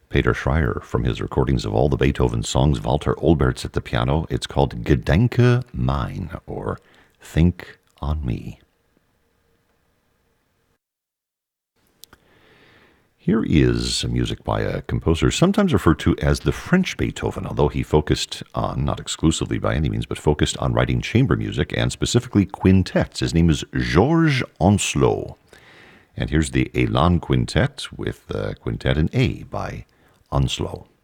Peter Schreier from his recordings of all the Beethoven songs, Walter Olbertz at the piano. It's called Gedenke mein, or Think on Me. Here is music by a composer sometimes referred to as the French Beethoven, although he focused on, not exclusively by any means, but focused on writing chamber music and specifically quintets. His name is Georges Ancelot. And here's the Elan Quintet with the Quintet in A by Ancelot.